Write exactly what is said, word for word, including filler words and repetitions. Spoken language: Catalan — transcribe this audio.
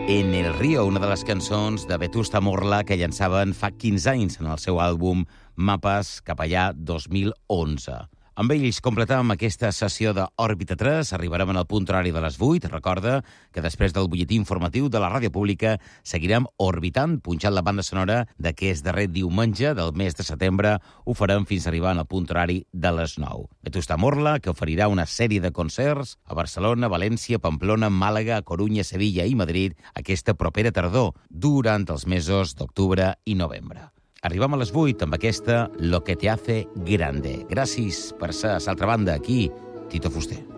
En el Río, una de les cançons de Vetusta Morla que llançaven fa quinze anys en el seu àlbum Mapes cap allà dos mil onze. Amb ells completàvem aquesta sessió d'Òrbita tres, arribarem en el punt horari de les vuit. Recorda que després del butlletí informatiu de la ràdio pública seguirem orbitant, punxant la banda sonora d'aquest darrer diumenge del mes de setembre. Ho farem fins a arribar en el punt horari de les nou. Vetusta Morla, que oferirà una sèrie de concerts a Barcelona, València, Pamplona, Màlaga, Corunya, Sevilla i Madrid aquesta propera tardor, durant els mesos d'octubre i novembre. Arribem a les vuit amb aquesta Lo que te hace grande. Gràcies per ser a l'altra banda, aquí, Tito Fuster.